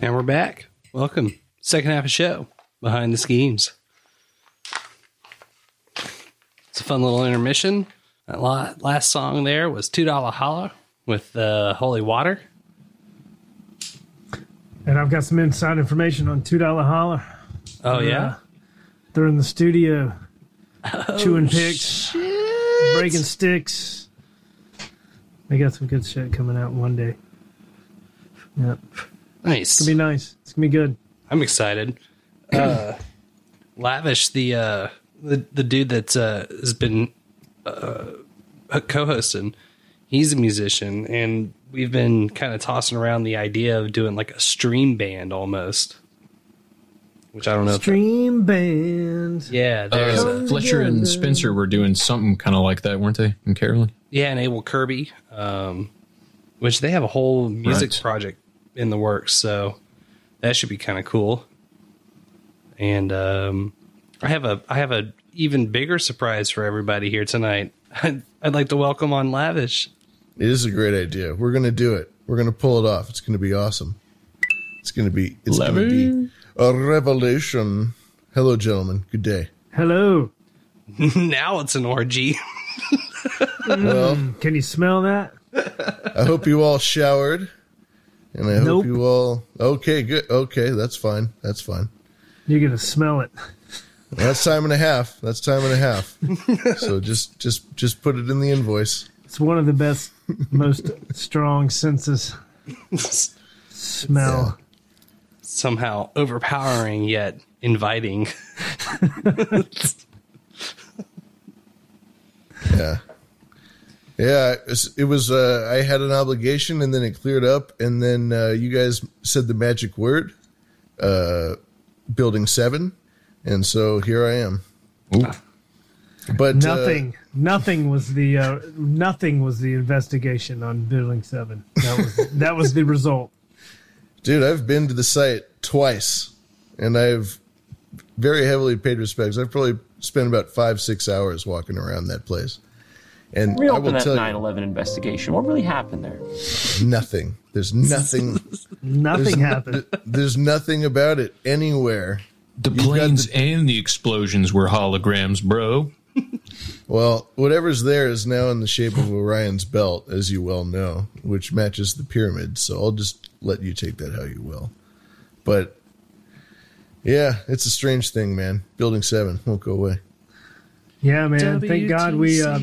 And we're back. Welcome. Second half of the show, Behind the Schemes. It's a fun little intermission. That last song there was $2 Holler with Holy Water. And I've got some inside information on $2 Holler. Oh, yeah? They're in the studio chewing picks, breaking sticks. They got some good shit coming out one day. Yep. Nice. It's going to be nice. It's going to be good. I'm excited. Lavish, the dude that's has been co-hosting, he's a musician, and we've been kind of tossing around the idea of doing like a stream band almost. Which I don't know. Stream band. Yeah. Fletcher and Spencer were doing something kind of like that, weren't they, in Carolyn? Yeah, and Abel Kirby, which they have a whole music project in the works, so that should be kind of cool. And I have a even bigger surprise for everybody here tonight. I'd like to welcome on Lavish. It is a great idea. We're going to do it. We're going to pull it off. It's going to be awesome. It's going to be a revelation. Hello, gentlemen. Good day. Hello. Now it's an orgy. Well, can you smell that? I hope you all showered. And I hope you all... Okay, good. Okay, that's fine. That's fine. You're going to smell it. Well, that's time and a half. So just put it in the invoice. It's one of the best, most strong senses. Smell. Yeah. Somehow overpowering yet inviting. Yeah. Yeah, it was, I had an obligation and then it cleared up. And then you guys said the magic word, building 7. And so here I am. Ooh. But nothing was the investigation on building 7. That was the result. Dude, I've been to the site twice and I've very heavily paid respects. I've probably spent about 5-6 hours walking around that place. And I will tell you, 9/11 investigation. What really happened there? Nothing. There's nothing. Nothing happened. There's nothing about it anywhere. The planes and the explosions were holograms, bro. Well, whatever's there is now in the shape of Orion's belt, as you well know, which matches the pyramid. So I'll just let you take that how you will. But yeah, it's a strange thing, man. Building 7 won't go away. Yeah, man. Thank God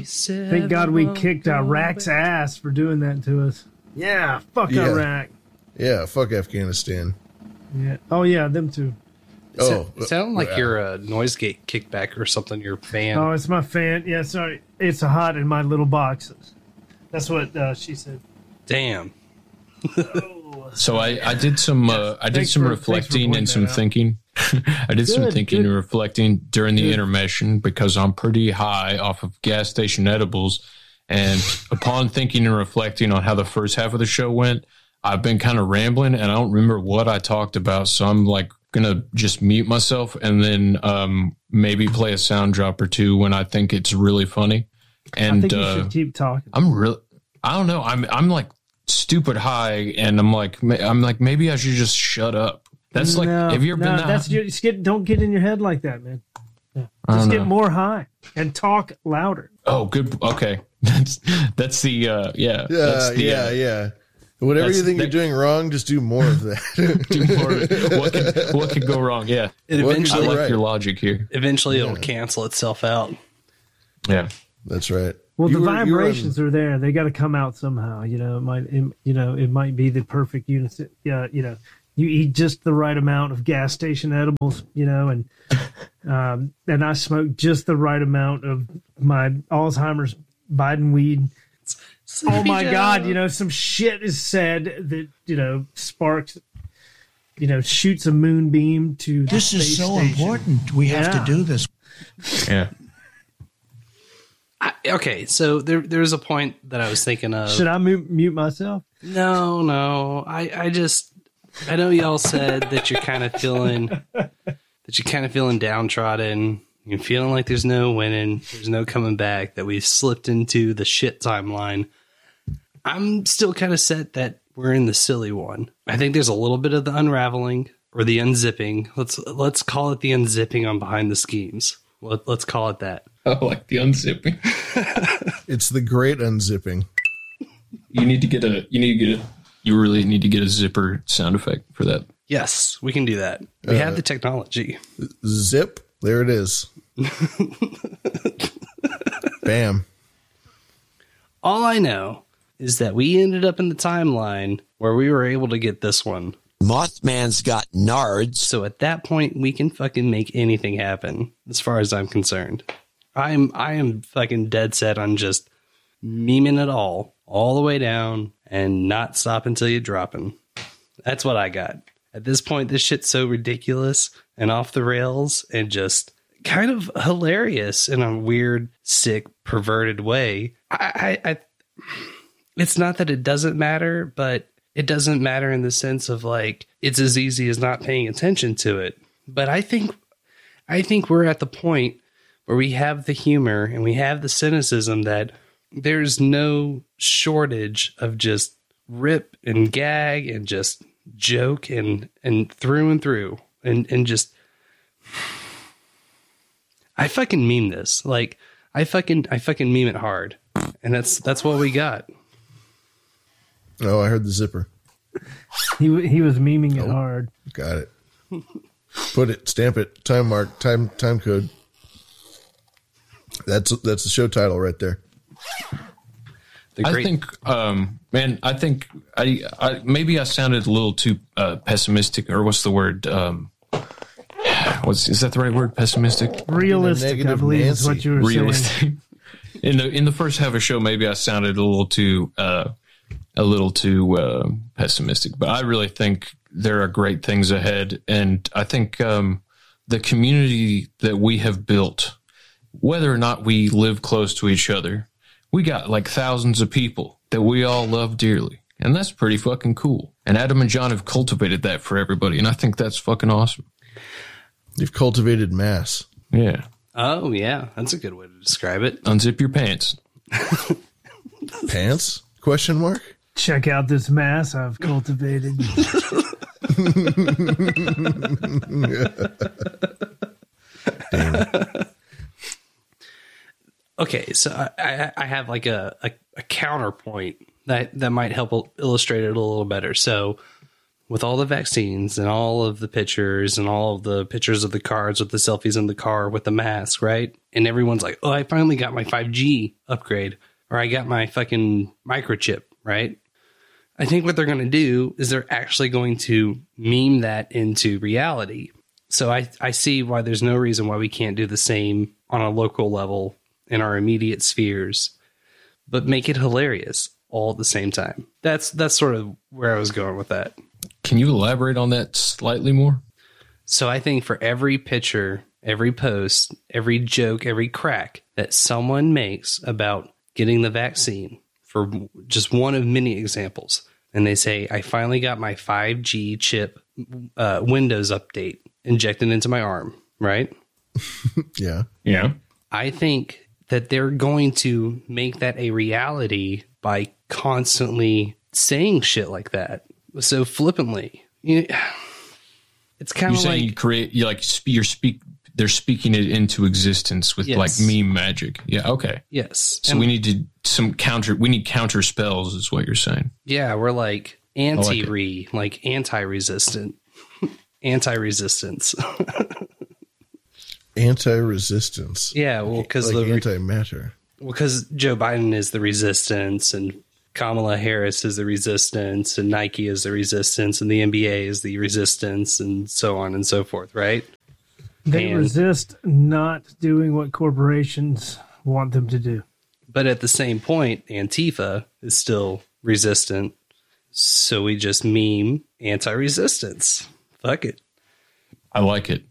we kicked Iraq's ass for doing that to us. Yeah, fuck Iraq. Yeah, fuck Afghanistan. Yeah. Oh yeah, them too. It sounded like you're a noise gate kickback or something. Your fan. Oh, it's my fan. Yeah, sorry. It's hot in my little boxes. That's what she said. Damn. So I did some reflecting and some thinking. I did some thinking and reflecting during the intermission because I'm pretty high off of gas station edibles. And upon thinking and reflecting on how the first half of the show went, I've been kind of rambling and I don't remember what I talked about. So I'm like going to just mute myself and then maybe play a sound drop or two when I think it's really funny. And I think you should keep talking. I don't know. I'm like stupid high and I'm like maybe I should just shut up. That's like, have you ever been that? Don't get in your head like that, man. Yeah. Just get more high and talk louder. Oh, good. Okay. That's the, Yeah. Whatever you think you're doing wrong, just do more of that. Do more of it. What could go wrong? Yeah. I like your logic here. Eventually it'll cancel itself out. Yeah. That's right. Well, the vibrations are there. They got to come out somehow. It might be the perfect unit. You eat just the right amount of gas station edibles, and I smoke just the right amount of my Alzheimer's Biden weed. Oh my God, some shit is said that, sparks, shoots a moonbeam to the This is so important. We have to do this. Yeah. Okay, so there's a point that I was thinking of. Should I mute myself? No. I know y'all said that you're kind of feeling downtrodden. You're feeling like there's no winning, there's no coming back, that we've slipped into the shit timeline. I'm still kind of set that we're in the silly one. I think there's a little bit of the unraveling or the unzipping. Let's call it the unzipping on Behind the Schemes. Let's call it that. Oh, like the unzipping. It's the great unzipping. You really need to get a zipper sound effect for that. Yes, we can do that. We have the technology. Zip. There it is. Bam. All I know is that we ended up in the timeline where we were able to get this one. Mothman's got nards. So at that point, we can fucking make anything happen, as far as I'm concerned. I am fucking dead set on just memeing it all the way down, and not stop until you're dropping. That's what I got. At this point, this shit's so ridiculous and off the rails and just kind of hilarious in a weird, sick, perverted way. It's not that it doesn't matter, but it doesn't matter in the sense of like, it's as easy as not paying attention to it. But I think we're at the point where we have the humor and we have the cynicism that there's no shortage of just rip and gag and just joke and through and just I fucking meme this. Like I fucking meme it hard. And that's what we got. Oh, I heard the zipper. He was memeing it hard. Got it. Put it, stamp it, time mark, time code. That's the show title right there. I think I maybe I sounded a little too pessimistic, or what's the word? Is that the right word? Pessimistic? Realistic, I believe is what you were saying. In the first half of the show, maybe I sounded a little too pessimistic, but I really think there are great things ahead, and I think the community that we have built, whether or not we live close to each other, we got like thousands of people that we all love dearly, and that's pretty fucking cool. And Adam and John have cultivated that for everybody, and I think that's fucking awesome. You've cultivated mass. Yeah. Oh, yeah. That's a good way to describe it. Unzip your pants. Pants? Question mark? Check out this mass I've cultivated. Damn. Okay, so I have like a counterpoint that might help illustrate it a little better. So with all the vaccines and all of the pictures and all of the pictures of the cards with the selfies in the car with the mask, right? And everyone's like, oh, I finally got my 5G upgrade, or I got my fucking microchip, right? I think what they're going to do is they're actually going to meme that into reality. So I see why there's no reason why we can't do the same on a local level in our immediate spheres, but make it hilarious all at the same time. That's sort of where I was going with that. Can you elaborate on that slightly more? So I think for every picture, every post, every joke, every crack that someone makes about getting the vaccine, for just one of many examples, and they say, I finally got my 5G chip Windows update injected into my arm, right? Yeah. Yeah. I think that they're going to make that a reality by constantly saying shit like that. So flippantly. It's kind of like they're speaking it into existence with like meme magic. Yeah, okay. Yes. So we need counter spells is what you're saying. Yeah, we're like anti-resistant. Anti-resistance. Anti-resistance. Yeah, well, because like antimatter. Well, because Joe Biden is the resistance, and Kamala Harris is the resistance, and Nike is the resistance, and the NBA is the resistance, and so on and so forth, right? They resist not doing what corporations want them to do. But at the same point, Antifa is still resistant, so we just meme anti-resistance. Fuck it. I like it.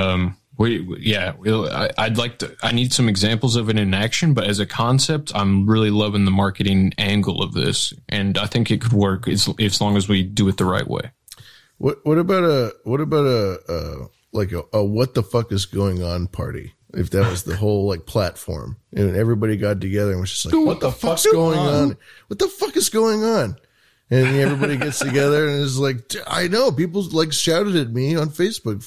I need some examples of it in action, but as a concept, I'm really loving the marketing angle of this, and I think it could work as long as we do it the right way. What about a what the fuck is going on party? If that was the whole like platform, and everybody got together and was just like, what the fuck's going on? What the fuck is going on? And everybody gets together and is like, I know people like shouted at me on Facebook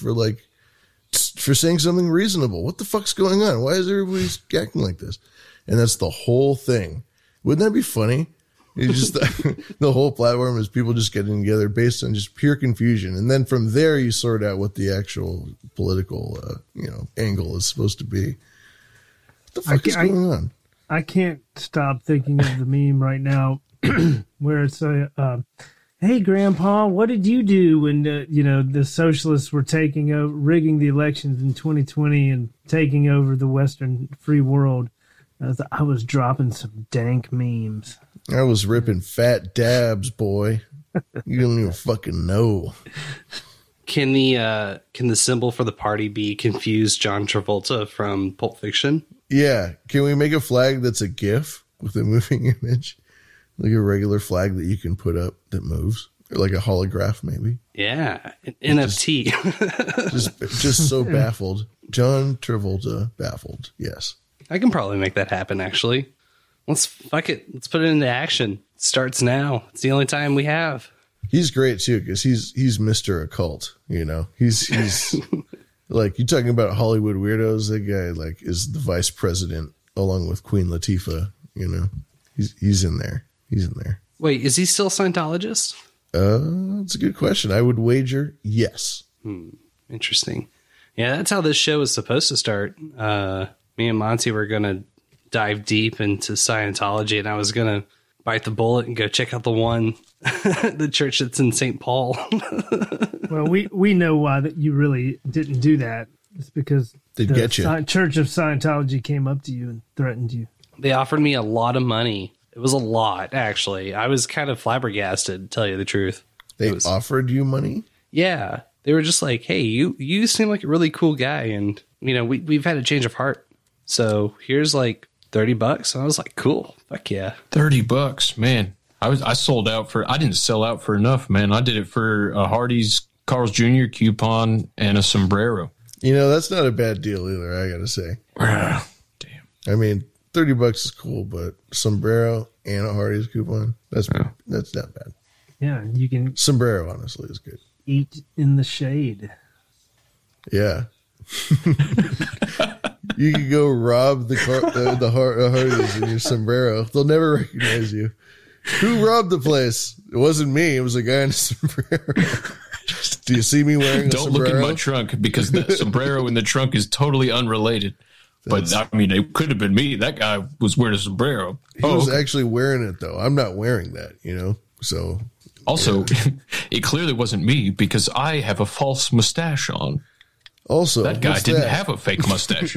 for saying something reasonable. What the fuck's going on? Why is everybody acting like this? And that's the whole thing. Wouldn't that be funny? It's just the whole platform is people just getting together based on just pure confusion. And then from there, you sort out what the actual political, angle is supposed to be. What the fuck is going on? I can't stop thinking of the meme right now where it's hey, Grandpa, what did you do when, the socialists were rigging the elections in 2020 and taking over the Western free world? I was dropping some dank memes. I was ripping fat dabs, boy. You don't even fucking know. Can the symbol for the party be confused John Travolta from Pulp Fiction? Yeah. Can we make a flag that's a GIF with a moving image? Like a regular flag that you can put up that moves? Or like a holograph, maybe? Yeah. An NFT. Just so baffled. John Travolta baffled. Yes. I can probably make that happen, actually. Let's put it into action. It starts now. It's the only time we have. He's great too, because he's Mr. Occult, He's like, you talking about Hollywood weirdos, that guy like is the vice president along with Queen Latifah, He's in there. He's in there. Wait, is he still a Scientologist? That's a good question. I would wager yes. Interesting. Yeah, that's how this show is supposed to start. Me and Monty were going to dive deep into Scientology, and I was going to bite the bullet and go check out the church that's in St. Paul. Well, we know why that you really didn't do that. It's because they'd get you. Church of Scientology came up to you and threatened you. They offered me a lot of money. It was a lot, actually. I was kind of flabbergasted, to tell you the truth. They offered you money? Yeah. They were just like, hey, you seem like a really cool guy, and we've had a change of heart. So here's like $30. And I was like, cool. Fuck yeah. $30, man. I sold out I didn't sell out for enough, man. I did it for a Hardee's Carl's Jr. coupon and a sombrero. That's not a bad deal either, I gotta say. Damn. I mean, $30 is cool, but sombrero and a Hardee's coupon, that's not bad. Yeah, you can. Sombrero, honestly, is good. Eat in the shade. Yeah. You can go rob the Hardee's in your sombrero. They'll never recognize you. Who robbed the place? It wasn't me. It was a guy in a sombrero. Do you see me wearing a sombrero? Don't look in my trunk, because the sombrero in the trunk is totally unrelated. But I mean, it could have been me. That guy was wearing a sombrero. He was actually wearing it, though. I'm not wearing that, So also, it clearly wasn't me, because I have a false mustache on. Also, that guy didn't have a fake mustache.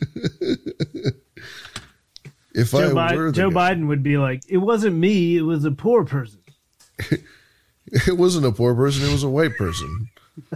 If Joe Biden would be like, it wasn't me, it was a poor person. It wasn't a poor person, it was a white person.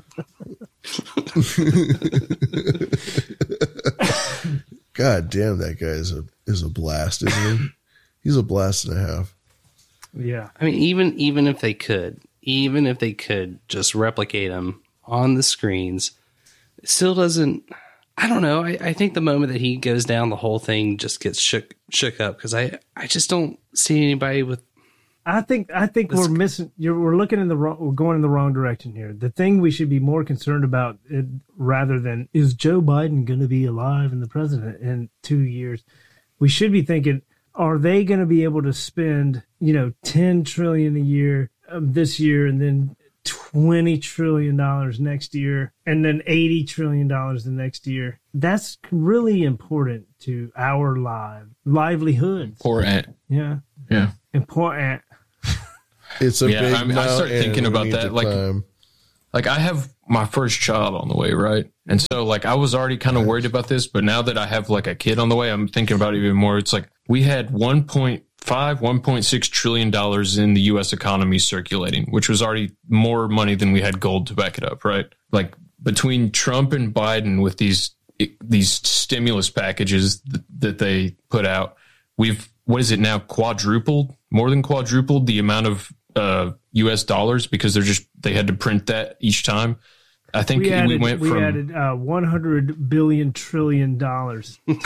God damn, that guy is a blast, isn't he? He's a blast and a half. Yeah. I mean, even if they could just replicate him on the screens, it still doesn't. I don't know. I think the moment that he goes down, the whole thing just gets shook up, because I just don't see anybody with. I think we're missing. We're looking we're going in the wrong direction here. The thing we should be more concerned about, rather than is Joe Biden going to be alive and the president in 2 years, we should be thinking, are they going to be able to spend $10 trillion a year this year, and then $20 trillion next year, and then $80 trillion the next year? That's really important to our livelihoods. Important. Yeah. Important. It's a big. I started thinking about that. Like I have my first child on the way, right? And so like I was already kind of worried about this, but now that I have like a kid on the way, I'm thinking about it even more. It's like we had $1.6 trillion in the U.S. economy circulating, which was already more money than we had gold to back it up, right? Like between Trump and Biden with these stimulus packages that they put out, what is it now, more than quadrupled the amount of U.S. dollars, because they had to print that each time. I think we added $100 billion trillion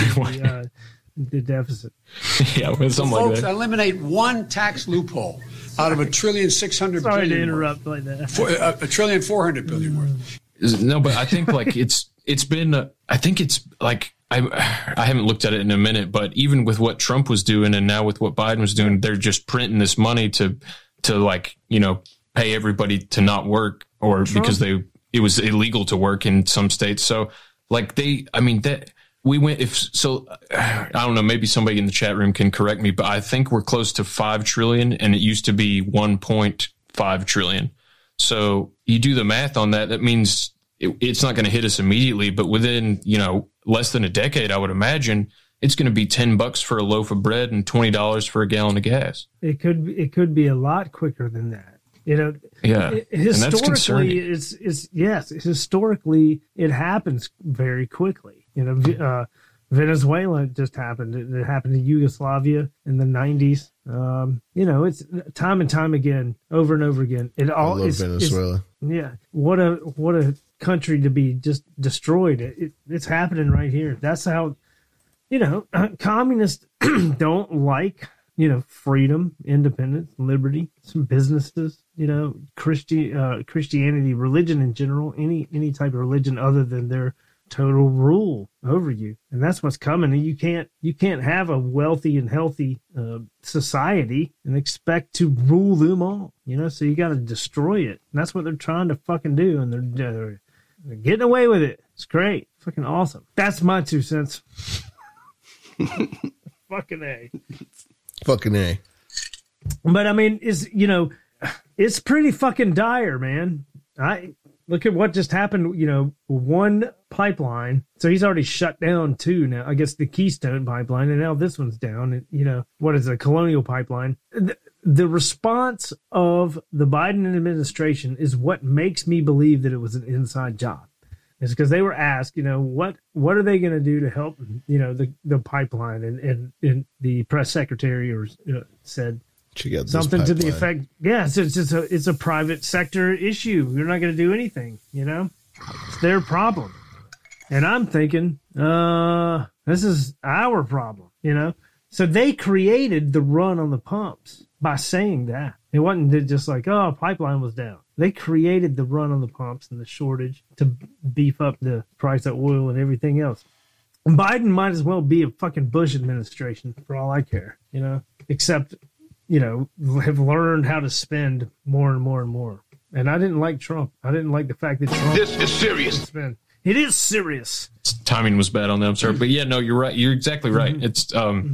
to the deficit. Yeah, something like that. Folks, eliminate one tax loophole. out of $1.6 trillion. Sorry to interrupt like that. $1.4 trillion worth. No, but I think like it's been. I think it's like I haven't looked at it in a minute, but even with what Trump was doing and now with what Biden was doing, they're just printing this money to like, you know, pay everybody to not work or Trump. Because it was illegal to work in some states. So like we went, I don't know, maybe somebody in the chat room can correct me, but I think we're close to 5 trillion and it used to be 1.5 trillion. So you do the math on that. That means it's not going to hit us immediately, but within, you know, less than a decade, I would imagine it's going to be $10 for a loaf of bread and $20 for a gallon of gas. It could be a lot quicker than that. You know, historically, historically it happens very quickly. You know, Venezuela just happened. It happened in Yugoslavia in the 90s. You know, it's time and time again, over and over again. I love Venezuela. What a country to be just destroyed. It's happening right here. That's how, you know, communists don't like, you know, freedom, independence, liberty, some businesses, you know, Christianity, religion in general, any type of religion other than their total rule over you. And that's what's coming. And you can't have a wealthy and healthy society and expect to rule them all, you know, so you got to destroy it. And that's what they're trying to fucking do. And they're getting away with it. It's great. Fucking awesome. That's my 2 cents. Fucking A. Fucking A. But I mean, it's pretty fucking dire, man. Look at what just happened, you know, one pipeline. So he's already shut down 2 now. I guess the Keystone pipeline, and now this one's down. And, you know, what is a Colonial pipeline? The response of the Biden administration is what makes me believe that it was an inside job. It's because they were asked, you know, what are they going to do to help, you know, the pipeline? And the press secretary said something to the effect, yes, it's a private sector issue. You're not going to do anything, you know? It's their problem. And I'm thinking, this is our problem, you know? So they created the run on the pumps by saying that. It wasn't just like, oh, pipeline was down. They created the run on the pumps and the shortage to beef up the price of oil and everything else. And Biden might as well be a fucking Bush administration for all I care, you know, except, you know, have learned how to spend more and more and more. And I didn't like Trump. I didn't like the fact that Trump. This is serious. Spend. It is serious. Timing was bad on them, sir. But yeah, no, you're right. You're exactly right. Mm-hmm.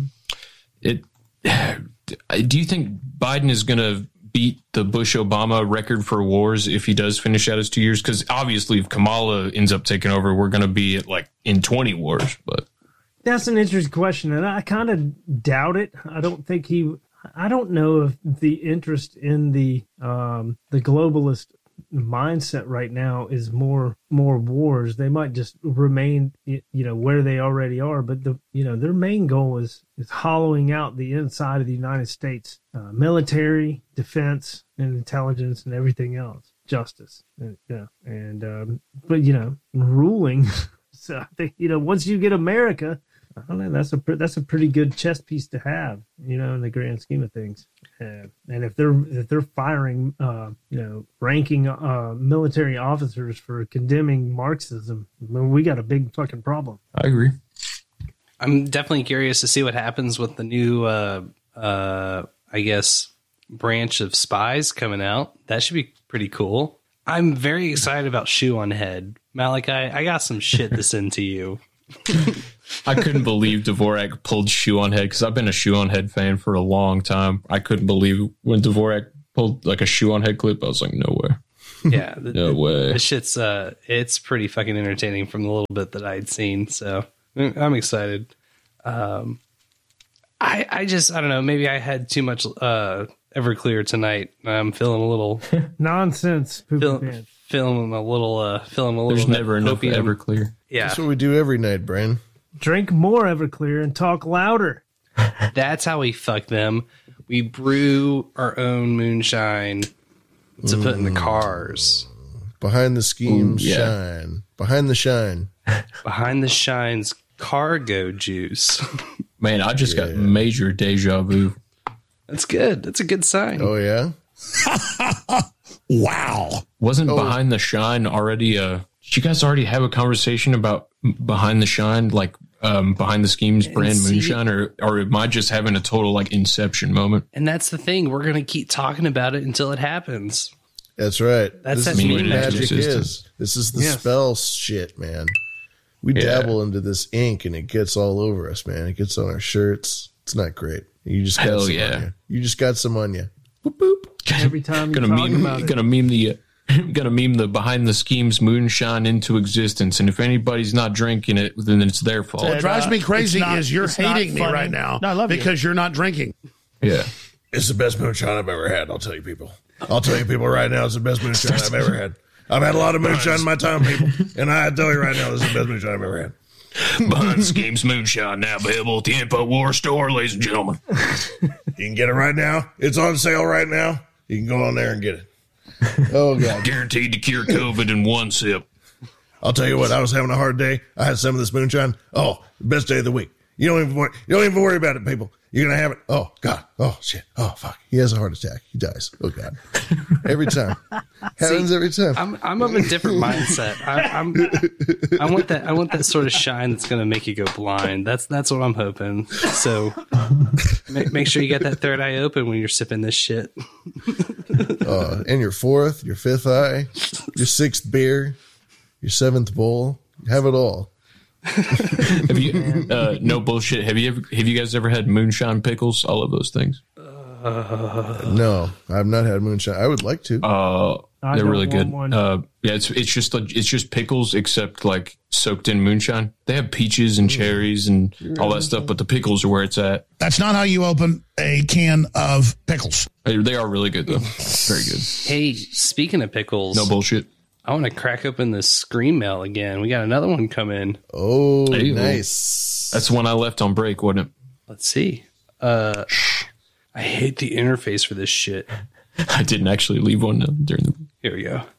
Do you think Biden is going to beat the Bush-Obama record for wars if he does finish out his 2 years? Because obviously if Kamala ends up taking over, we're going to be at like in 20 wars. But that's an interesting question, and I kind of doubt it. I don't know if the interest in the globalist mindset right now is more wars. They might just remain, you know, where they already are, but their main goal is hollowing out the inside of the United States, military, defense, and intelligence, and everything else, justice, but you know, ruling. So I think, you know, once you get America, I don't know, that's a pretty good chess piece to have, you know, in the grand scheme of things. And if they're firing, you know, ranking military officers for condemning Marxism, well, we got a big fucking problem. I agree. I'm definitely curious to see what happens with the new, I guess, branch of spies coming out. That should be pretty cool. I'm very excited about Shoe on Head. Malachi, I got some shit to send to you. I couldn't believe Dvorak pulled Shoe on Head because I've been a Shoe on Head fan for a long time. I couldn't believe when Dvorak pulled like a Shoe on Head clip. I was like, no way. Yeah. No way. The shit's, it's pretty fucking entertaining from the little bit that I'd seen. So I'm excited. I don't know. Maybe I had too much Everclear tonight. I'm feeling a little nonsense. Feeling a little. There's never enough Everclear. Yeah, that's what we do every night, Brian. Drink more Everclear and talk louder. That's how we fuck them. We brew our own moonshine to put in the cars. Behind the scheme, shine. Behind the shine. Behind the shine's cargo juice. Man, I just got major deja vu. That's good. That's a good sign. Oh, yeah? Wow. Wasn't Behind the Shine already did you guys already have a conversation about Behind the Shine, like Behind the Schemes brand moonshine, or am I just having a total like Inception moment? And that's the thing. We're going to keep talking about it until it happens. That's right. That's this that is what mean magic is. This is the spell shit, man. We dabble into this ink and it gets all over us, man. It gets on our shirts. It's not great. You just got some on you. You just got some on you. Boop, boop. Every time you talk about it. Gonna meme the Behind the Schemes moonshine into existence, and if anybody's not drinking it, then it's their fault. What drives me crazy is you're hating me right now because you're not drinking. Yeah. It's the best moonshine I've ever had, I'll tell you people. I'll tell you people right now, it's the best moonshine I've ever had. I've had a lot of moonshine in my time, people, and I tell you right now, this is the best moonshine I've ever had. Behind the Schemes moonshine now available at the InfoWars store, ladies and gentlemen. You can get it right now. It's on sale right now. You can go on there and get it. Oh, God. Guaranteed to cure COVID in one sip. I'll tell you what, I was having a hard day. I had some of this moonshine. Oh, best day of the week. You don't even worry about it, people. You're going to have it. Oh, God. Oh, shit. Oh, fuck. He has a heart attack. He dies. Oh, God. Every time. Happens every time. I'm of a different mindset. I want that sort of shine that's going to make you go blind. That's what I'm hoping. So make sure you got that third eye open when you're sipping this shit. And your fourth, your fifth eye, your sixth beer, your seventh bowl. Have it all. Have you no bullshit? Have you guys ever had moonshine pickles? I love those things. No, I've not had moonshine. I would like to. They're really good. Yeah, it's just pickles except like soaked in moonshine. They have peaches and cherries and all that stuff, but the pickles are where it's at. That's not how you open a can of pickles. They are really good though. Very good. Hey, speaking of pickles, no bullshit. I want to crack open this Scream mail again. We got another one come in. Oh, nice. That's the one I left on break, wasn't it? Let's see. I hate the interface for this shit. I didn't actually leave one during the... Here we go.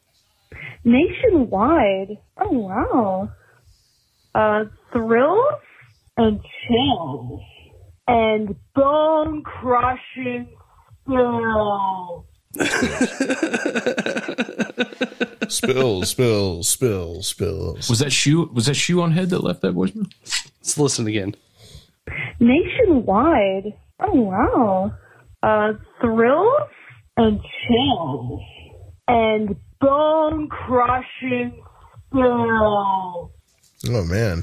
Nationwide. Oh, wow. Thrills and chills and bone-crushing spills. Spills. Was that Shoe on Head that left that voicemail? Let's listen again. Nationwide. Oh, wow. Thrills and chills and bone-crushing spills. Oh, man.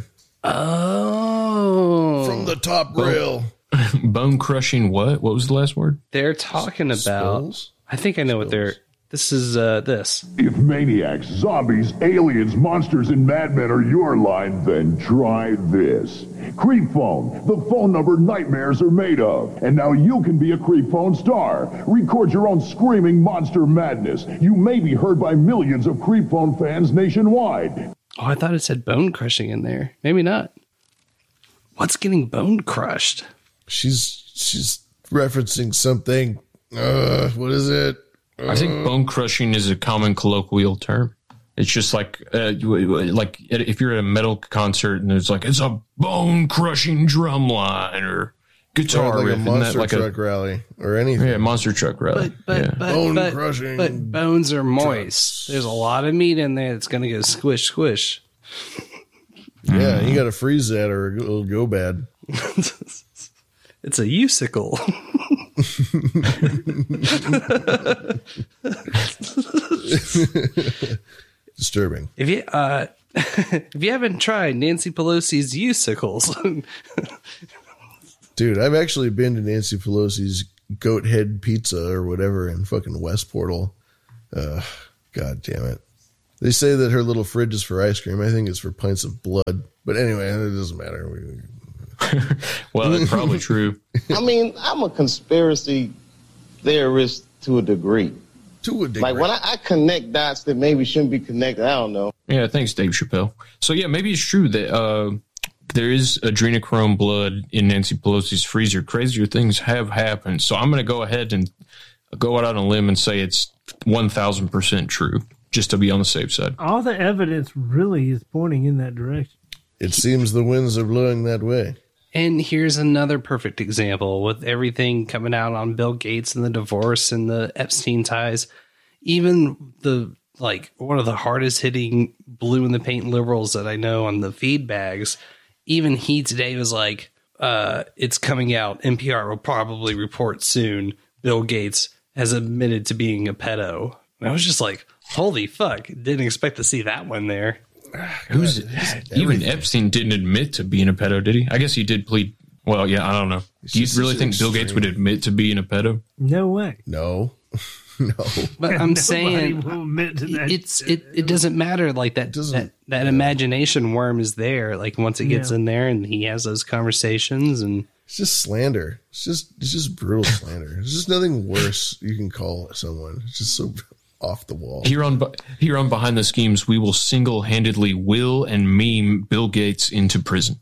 Oh. From the top rail. Bone-crushing what? What was the last word? They're talking about... Spills? I think I know what they're... This is this. If maniacs, zombies, aliens, monsters, and madmen are your line, then try this. Creep Phone, the phone number nightmares are made of. And now you can be a Creep Phone star. Record your own screaming monster madness. You may be heard by millions of Creep Phone fans nationwide. Oh, I thought it said bone crushing in there. Maybe not. What's getting bone crushed? She's referencing something. What is it? I think bone crushing is a common colloquial term. It's just like if you're at a metal concert and there's like, it's a bone crushing drum line or guitar like riff. a monster truck rally or anything. Yeah, monster truck rally. But bone crushing. But bones are moist. There's a lot of meat in there that's going to go squish, squish. Yeah, you got to freeze that or it'll go bad. It's a usicle. Disturbing. If you haven't tried Nancy Pelosi's usicles, dude, I've actually been to Nancy Pelosi's Goat Head Pizza or whatever in fucking West Portal. God damn it. They say that her little fridge is for ice cream. I think it's for pints of blood. But anyway, it doesn't matter. Well, that's probably true. I mean, I'm a conspiracy theorist to a degree. Like when I connect dots that maybe shouldn't be connected, I don't know. Yeah, thanks, Dave Chappelle. So yeah, maybe it's true that there is adrenochrome blood in Nancy Pelosi's freezer. Crazier things have happened. So I'm going to go ahead and go out on a limb and say it's 1,000% true, just to be on the safe side. All the evidence really is pointing in that direction. It seems the winds are blowing that way. And here's another perfect example with everything coming out on Bill Gates and the divorce and the Epstein ties. Even one of the hardest hitting blue in the paint liberals that I know on the feed bags, even he today was like, it's coming out. NPR will probably report soon. Bill Gates has admitted to being a pedo. And I was just like, holy fuck. Didn't expect to see that one there. Even Epstein didn't admit to being a pedo, did he? I guess he did plead. Well, yeah, I don't know. Do you really think Bill Gates would admit to being a pedo? No way. No. But I'm saying it doesn't matter. Like that imagination worm is there. Like once it gets in there and he has those conversations, and it's just slander. It's just brutal slander. There's just nothing worse you can call someone. It's just so off the wall. Here on Behind the Schemes, we will single-handedly will and meme Bill Gates into prison.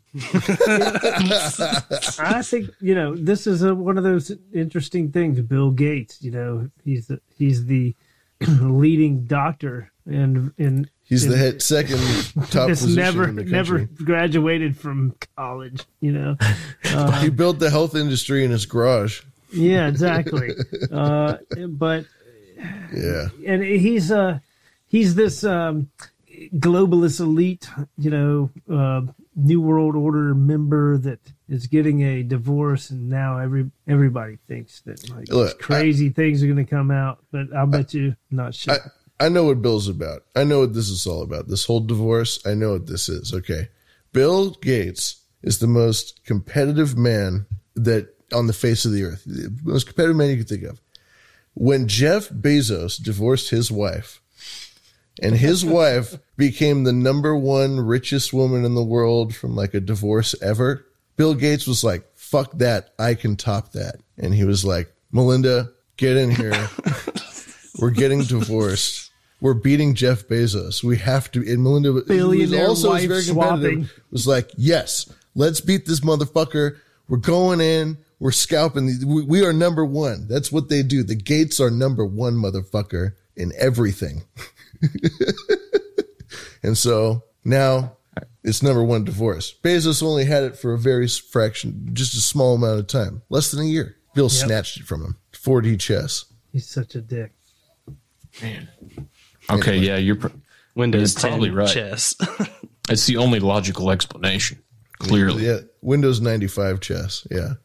I think, this is one of those interesting things. Bill Gates, he's the leading doctor and he's the second top position never in the country. Graduated from college. He built the health industry in his garage. Yeah, exactly. But yeah, and he's this globalist elite, New World Order member that is getting a divorce, and now everybody thinks that crazy things are going to come out. But I'll bet you not sure. I know what Bill's about. I know what this is all about. This whole divorce. I know what this is. Okay, Bill Gates is the most competitive man that on the face of the earth. The most competitive man you can think of. When Jeff Bezos divorced his wife, and his wife became the number one richest woman in the world from like a divorce ever, Bill Gates was like, fuck that, I can top that. And he was like, Melinda, get in here. We're getting divorced. We're beating Jeff Bezos. We have to. And Melinda, who also was very competitive, was like, yes, let's beat this motherfucker. We're going in. We're scalping. We are number one. That's what they do. The Gates are number one, motherfucker, in everything. And so now it's number one divorce. Bezos only had it for a very fraction, just a small amount of time, less than a year. Bill snatched it from him. 4D chess. He's such a dick. Man. Okay, anyway. Yeah, Windows you're probably 10 right. chess. It's the only logical explanation. Clearly, yeah. Windows 95 chess. Yeah.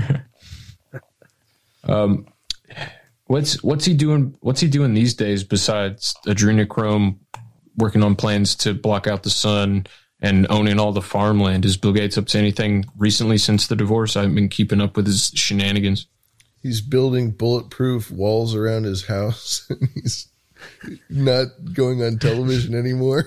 What's he doing? What's he doing these days besides adrenochrome, working on plans to block out the sun and owning all the farmland? Is Bill Gates up to anything recently since the divorce? I haven't been keeping up with his shenanigans. He's building bulletproof walls around his house. He's not going on television anymore.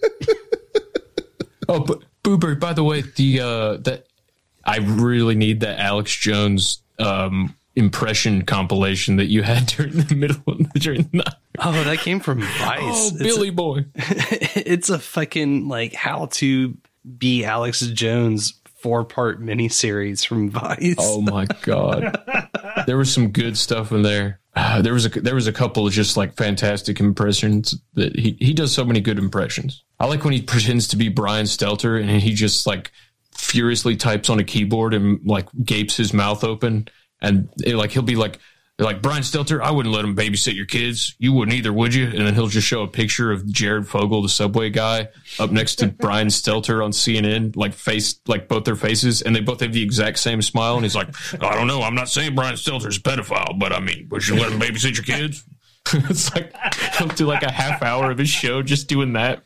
Oh, but Boober, by the way, that I really need that Alex Jones impression compilation that you had during the night. Oh, that came from Vice. Oh, Billy Boy. It's a fucking how to be Alex Jones 4-part miniseries from Vice. Oh my God. There was some good stuff in there. There was a couple of just fantastic impressions that he does so many good impressions. I like when he pretends to be Brian Stelter and he just furiously types on a keyboard and gapes his mouth open, and he'll be like Brian Stelter, I wouldn't let him babysit your kids. You wouldn't either, would you? And then he'll just show a picture of Jared Fogle, the Subway guy, up next to Brian Stelter on CNN, both their faces, and they both have the exact same smile. And he's like, I don't know, I'm not saying Brian Stelter's a pedophile, but I mean, would you let him babysit your kids? It's he'll do a half hour of his show just doing that.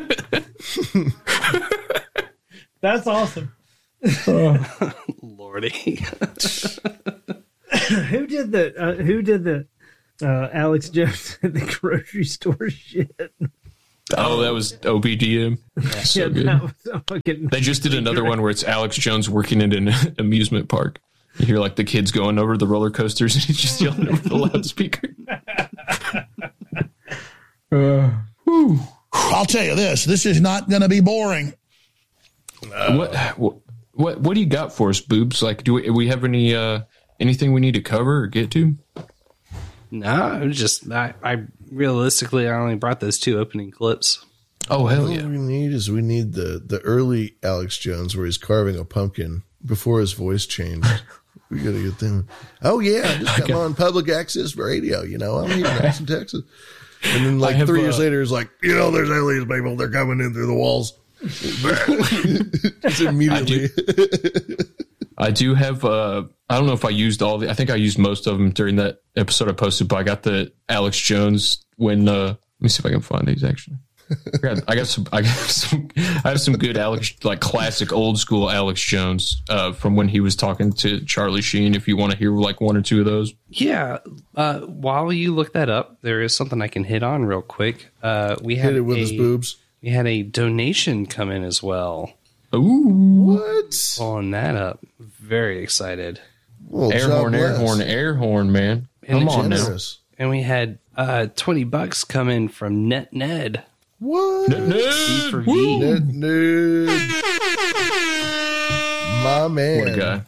That's awesome. Lordy. Who did the Alex Jones at the grocery store shit? Oh, that was OBDM. So good. They just did another one where it's Alex Jones working in an amusement park. You hear the kids going over the roller coasters and he's just yelling over the loudspeaker. I'll tell you this is not going to be boring. What do you got for us, Boobs? Do we have any anything we need to cover or get to? No, it was just I realistically I only brought those 2 opening clips. Oh hell yeah! All we need the early Alex Jones where he's carving a pumpkin before his voice changed. We got to get them. Oh, yeah, just come on public access radio. You know, I'm here in Austin, Texas. And then, like, 3 years later, it's like, you know, there's aliens, people. They're coming in through the walls. Just immediately. I do have, I don't know if I used I think I used most of them during that episode I posted, but I got the Alex Jones when, let me see if I can find these actually. I have some good Alex, like classic old school Alex Jones, from when he was talking to Charlie Sheen. If you want to hear like one or two of those. Yeah. While you look that up, there is something I can hit on real quick. We had hit it with his boobs. We had a donation come in as well. Ooh. What? Pulling that up. Very excited. Well, air horn, man. Come on now. And we had $20 come in from NetNed. What? V for V. NetNed. My man. What a guy.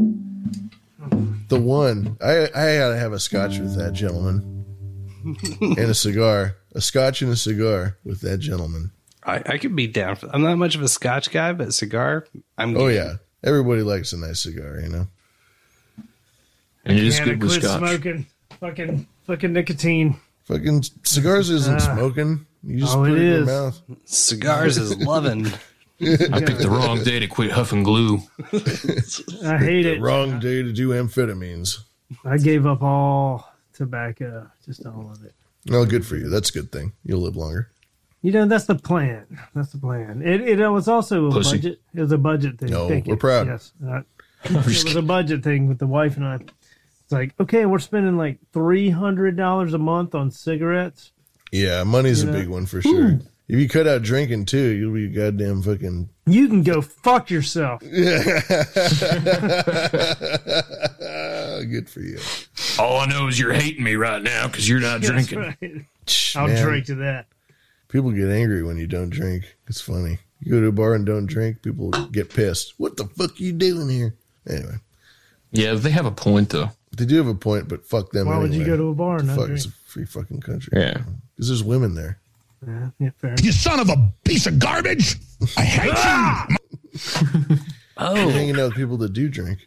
The one. I gotta have a scotch with that gentleman. And a cigar. A scotch and a cigar with that gentleman. I could be down for. I'm not much of a scotch guy, but a cigar, I'm getting. Oh, yeah. Everybody likes a nice cigar, you know? And it is good with quit scotch. Smoking. Fucking nicotine. Fucking cigars isn't smoking. You just put it in your mouth. Cigars is loving. I picked the wrong day to quit huffing glue. I hate it. Wrong day to do amphetamines. I gave up all tobacco, just all of it. Well, good for you. That's a good thing. You'll live longer. You know, that's the plan. That's the plan. It was also a budget. It was a budget thing. No, we're proud. Yes. It was a budget thing with the wife and I. It's like, okay, we're spending like $300 a month on cigarettes. Yeah, money's a big one for sure. Ooh. If you cut out drinking too, you'll be goddamn fucking. You can go fuck yourself. Good for you. All I know is you're hating me right now because you're not drinking. Right. I'll drink to that. People get angry when you don't drink. It's funny. You go to a bar and don't drink, people get pissed. What the fuck are you doing here? Anyway. Yeah, they have a point though. They do have a point, but fuck them. Why anyway. would you go to a bar and not drink? It's a free fucking country. Yeah. Because there's women there. Yeah, fair. You son of a piece of garbage! I hate you! You're hanging out with people that do drink.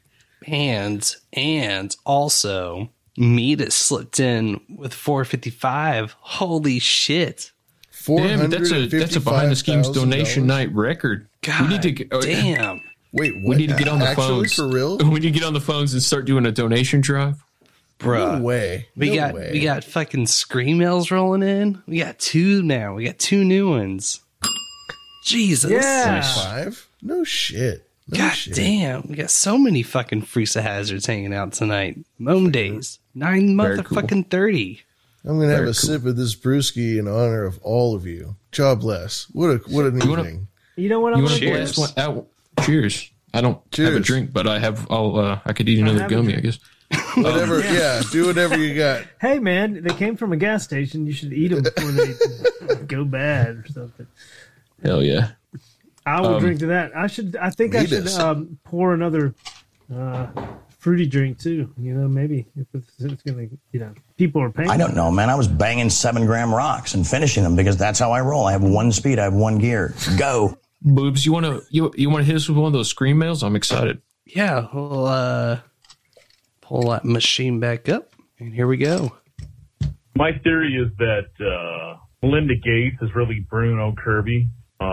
And also, meat is slipped in with 455. Holy shit. Damn, that's a behind the schemes donation night record. God, we need to damn. Wait, what? We need to get on the phones. For real? We need to get on the phones and start doing a donation drive. Bruh. No way. We got fucking Screamails rolling in. We got 2 now. We got 2 new ones. Jesus. Yeah. 5? No shit. God damn. We got so many fucking Freesa Hazards hanging out tonight. Mome days. 9 motherfucking 30. I'm going to have a sip of this brewski in honor of all of you. God bless. What an evening. You know what I'm going to do? Cheers. I don't have a drink, but I could eat another gummy, I guess. Whatever, do whatever you got. Hey, man, they came from a gas station. You should eat them before they go bad or something. Hell yeah. I will drink to that. I think I should pour another fruity drink too. You know, maybe if it's going to, people are paying. I don't know, man. I was banging 7-gram rocks and finishing them because that's how I roll. I have one speed. I have one gear. Go. Boobs, you want to hit us with one of those Screamails? I'm excited. Yeah, we'll pull that machine back up, and here we go. My theory is that Melinda Gates is really Bruno Kirby.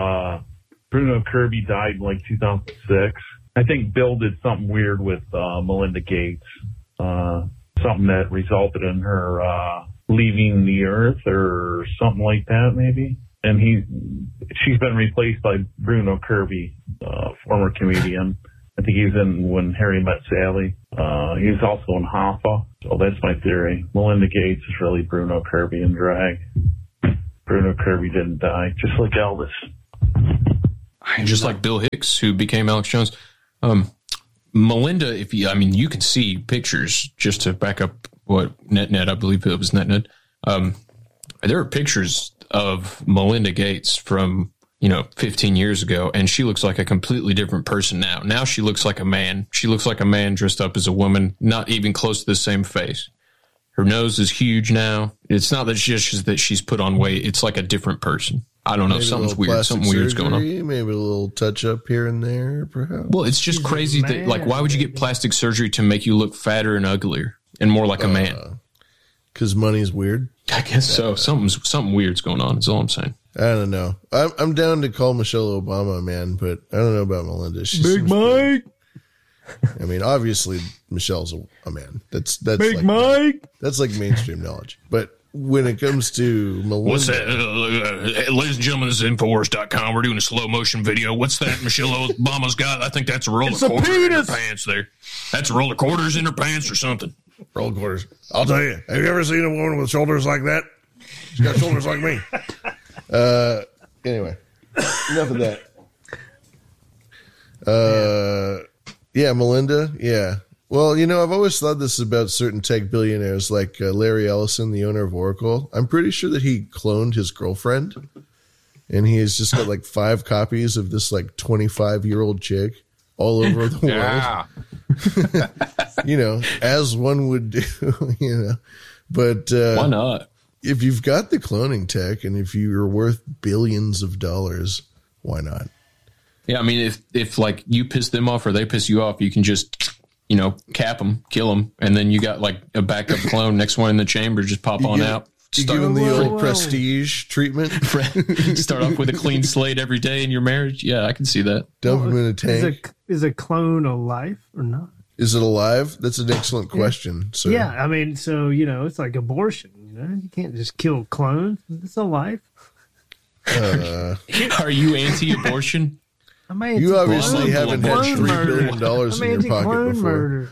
Bruno Kirby died in like 2006. I think Bill did something weird with Melinda Gates, something that resulted in her leaving the earth or something like that, maybe. And she's been replaced by Bruno Kirby, former comedian. I think he's in When Harry Met Sally. He's also in Hoffa. So that's my theory. Melinda Gates is really Bruno Kirby in drag. Bruno Kirby didn't die, just like Elvis. Just like Bill Hicks, who became Alex Jones. Melinda, you can see pictures, just to back up what NetNed, I believe it was NetNed. There are pictures of Melinda Gates from, 15 years ago, and she looks like a completely different person now. Now she looks like a man. She looks like a man dressed up as a woman, not even close to the same face. Her nose is huge now. It's not that she's put on weight. It's like a different person. I don't know. Maybe Something's weird. Something weird's going on. Maybe a little touch up here and there, perhaps. Well, it's just crazy that, like, why would you get plastic surgery to make you look fatter and uglier and more like a man? Because money's weird. I guess so. Something weird's going on. Is all I'm saying. I don't know. I'm down to call Michelle Obama a man, but I don't know about Melinda. Big Mike. I mean, obviously, Michelle's a man. That's Big like Mike. That's like mainstream knowledge. But when it comes to Melinda, what's that? Ladies and gentlemen, this is Infowars.com. We're doing a slow motion video. What's that Michelle Obama's got? I think that's a roll of quarters in her pants there. That's a roll of quarters in her pants or something. Roll of quarters. I'll tell you. Have you ever seen a woman with shoulders like that? She's got shoulders like me. Anyway, enough of that. Yeah, Melinda. Yeah. Well, I've always thought this about certain tech billionaires like Larry Ellison, the owner of Oracle. I'm pretty sure that he cloned his girlfriend, and he has just got like 5 copies of this like 25-year-old chick all over the world. As one would do, But why not? If you've got the cloning tech and if you're worth billions of dollars, why not? Yeah, I mean, if like you piss them off or they piss you off, you can just cap them, kill them, and then you got like a backup clone, next one in the chamber, just pop out. You give them the old prestige treatment. Start off with a clean slate every day in your marriage. Yeah, I can see that. Dump them in a tank. Is a clone alive or not? Is it alive? That's an excellent question. So yeah, I mean, it's like abortion. You can't just kill clones. It's alive. Are you anti-abortion? You obviously haven't had $3 billion in your pocket before.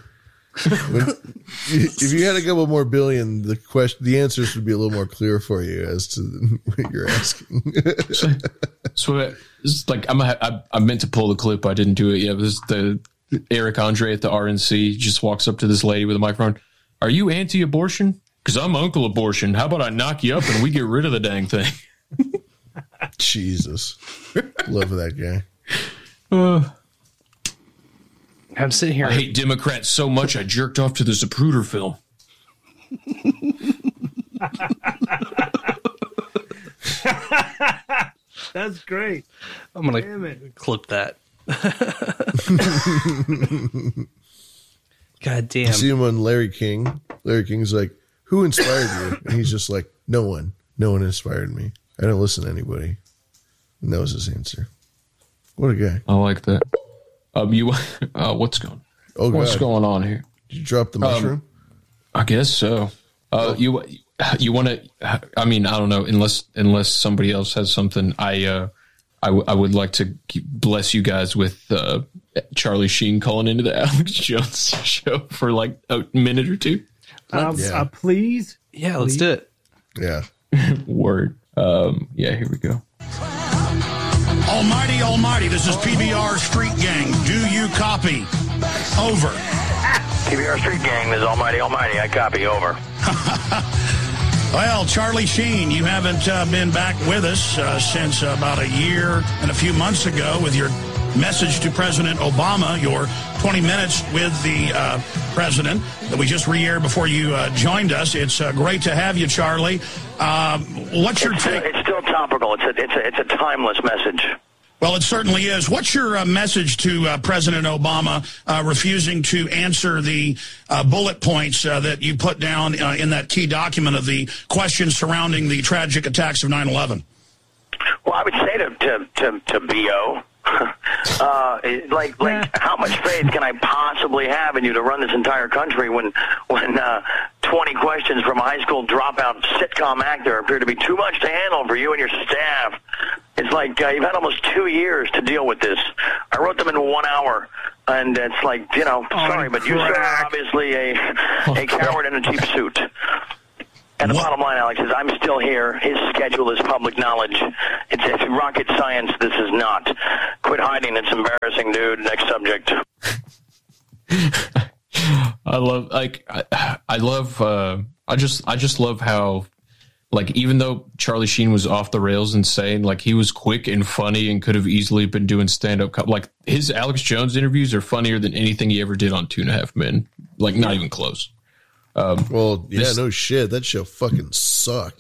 If you had a couple more billion, the answers would be a little more clear for you as to what you're asking. So it's like I meant to pull the clip. I didn't do it yet. This is the Eric Andre at the RNC just walks up to this lady with a microphone. Are you anti-abortion? Because I'm Uncle Abortion. How about I knock you up and we get rid of the dang thing? Jesus, love that guy. I'm sitting here. I hate Democrats so much I jerked off to the Zapruder film. That's great. I'm gonna clip that. God damn. I see him on Larry King. Larry King's like, who inspired you? And he's just like, no one. No one inspired me. I don't listen to anybody. And that was his answer. What a guy. I like that. What's going on here? Did you drop the mushroom? I guess so. You want to? I mean, I don't know. Unless somebody else has something, I would like to bless you guys with Charlie Sheen calling into the Alex Jones show for like a minute or two. Please. Yeah, let's do it. Yeah. Word. Yeah. Here we go. Almighty, this is PBR Street Gang. Do you copy? Over. PBR Street Gang, this is Almighty. I copy. Over. Well, Charlie Sheen, you haven't been back with us since about a year and a few months ago with your message to President Obama, your 20 minutes with the president that we just re-aired before you joined us. It's great to have you, Charlie. What's your take? It's still topical. It's a timeless message. Well, it certainly is. What's your message to President Obama refusing to answer the bullet points that you put down in that key document of the questions surrounding the tragic attacks of 9/11? Well, I would say to B.O., like how much faith can I possibly have in you to run this entire country when 20 questions from a high school dropout sitcom actor appear to be too much to handle for you and your staff? It's like you've had almost 2 years to deal with this. I wrote them in 1 hour, and it's like, sorry, but you're obviously a coward in a cheap suit. And the bottom line, Alex, is I'm still here. His schedule is public knowledge. It's rocket science. This is not. Quit hiding. It's embarrassing, dude. Next subject. I just love how, like, even though Charlie Sheen was off the rails insane, like, he was quick and funny and could have easily been doing stand-up. Like, his Alex Jones interviews are funnier than anything he ever did on 2.5 Men. Like, not even close. No shit. That show fucking sucked.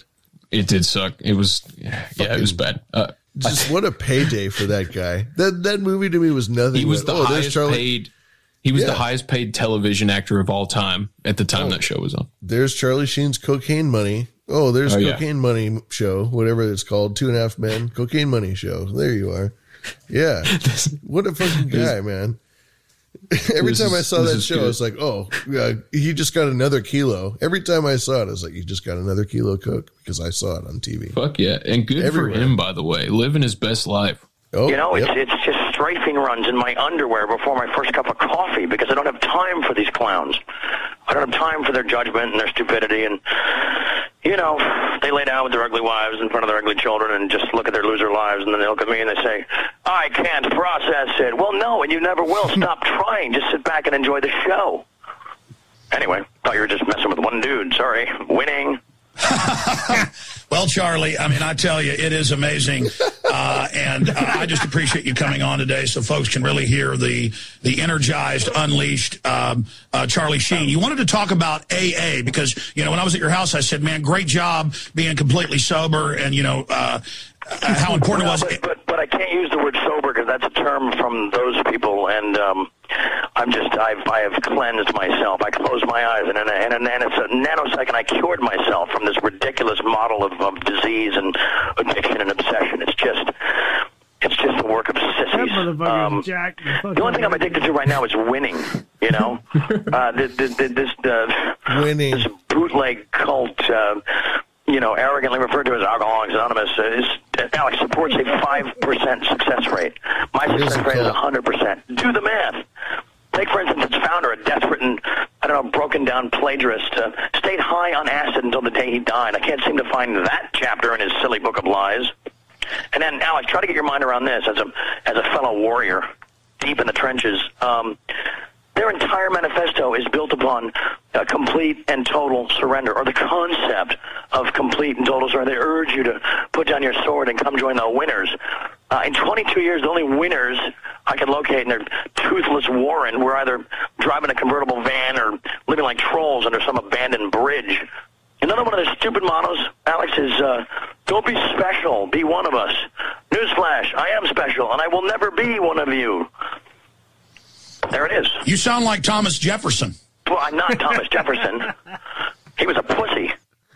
It did suck. It was, it was bad. Just what a payday for that guy. That movie to me was nothing. He was the highest paid. He was the highest paid television actor of all time at the time that show was on. There's Charlie Sheen's Cocaine Money. Oh, there's Cocaine Money show, whatever it's called, 2.5 Men, Cocaine Money show. There you are. Yeah. What a fucking guy, man. Every time I saw that show, I was like, oh, he just got another kilo. Every time I saw it, I was like, he just got another kilo of coke because I saw it on TV. Fuck yeah. And good for him, by the way. Living his best life. Oh, it's just strafing runs in my underwear before my first cup of coffee because I don't have time for these clowns. I don't have time for their judgment and their stupidity. And, they lay down with their ugly wives in front of their ugly children and just look at their loser lives. And then they look at me and they say, I can't process it. Well, no, and you never will. Stop trying. Just sit back and enjoy the show. Anyway, thought you were just messing with one dude. Sorry. Winning. Well, Charlie, I mean, I tell you, it is amazing. And I just appreciate you coming on today so folks can really hear the energized, unleashed Charlie Sheen. You wanted to talk about AA because, when I was at your house, I said, man, great job being completely sober and, how important it was. But I can't use the word sober because that's a term from those people, and I have cleansed myself. I closed my eyes, and it's a nanosecond I cured myself from this ridiculous model of disease and addiction and obsession. It's just the work of sissies. The only thing I'm addicted to right now is winning. Winning. This bootleg cult. Arrogantly referred to as Alcoholics Anonymous, Alex supports a 5% success rate. My success rate is 100%. Do the math. Take, for instance, its founder, a desperate and, broken down plagiarist, stayed high on acid until the day he died. I can't seem to find that chapter in his silly book of lies. And then, Alex, try to get your mind around this as a fellow warrior deep in the trenches. Their entire manifesto is built upon complete and total surrender, or the concept of complete and total surrender. They urge you to put down your sword and come join the winners. In 22 years, the only winners I could locate in their toothless warren were either driving a convertible van or living like trolls under some abandoned bridge. Another one of their stupid mottos, Alex, is don't be special, be one of us. Newsflash, I am special, and I will never be one of you. There it is. You sound like Thomas Jefferson. Well, I'm not Thomas Jefferson. He was a pussy.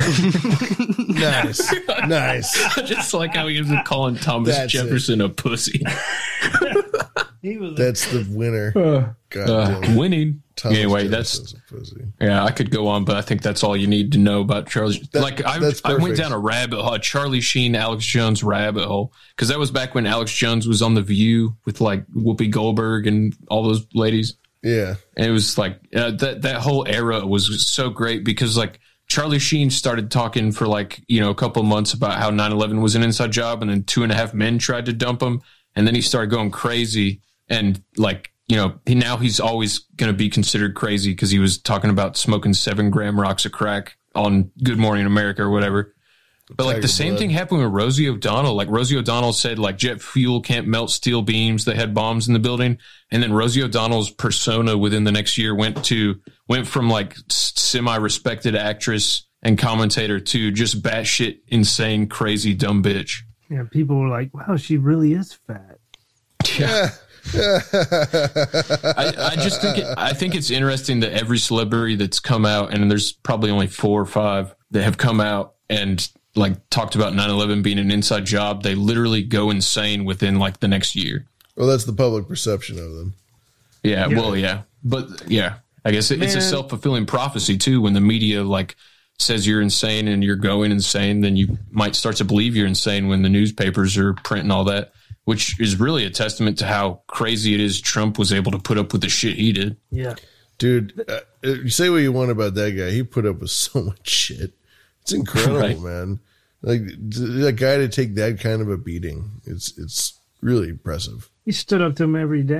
Nice. Just like how he was calling Thomas Jefferson a pussy. That's the winner. Winning. Thomas anyway, Jefferson's a pussy. I could go on, but I think that's all you need to know about Charlie. I went down a rabbit hole, a Charlie Sheen, Alex Jones rabbit hole, because that was back when Alex Jones was on The View with like Whoopi Goldberg and all those ladies. Yeah, and it was like that whole era was so great because like Charlie Sheen started talking for like a couple of months about how 9/11 was an inside job, and then 2.5 Men tried to dump him, and then he started going crazy and like. Now he's always going to be considered crazy because he was talking about smoking 7-gram rocks of crack on Good Morning America or whatever. But like the same thing happened with Rosie O'Donnell. Like Rosie O'Donnell said, like jet fuel can't melt steel beams. They had bombs in the building. And then Rosie O'Donnell's persona within the next year went from like semi-respected actress and commentator to just batshit insane, crazy, dumb bitch. Yeah, people were like, wow, she really is fat. Yeah. I think it's interesting that every celebrity that's come out, and there's probably only 4 or 5 that have come out and like talked about 9/11 being an inside job, they literally go insane within like the next year. Well, that's the public perception of them. Yeah. Well, yeah, but yeah, I guess it's a self-fulfilling prophecy too. When the media like says you're insane and you're going insane, then you might start to believe you're insane when the newspapers are printing all that. Which is really a testament to how crazy it is Trump was able to put up with the shit he did. Yeah. Dude, you say what you want about that guy. He put up with so much shit. It's incredible, right? Man. Like, that guy to take that kind of a beating, it's really impressive. He stood up to him every day.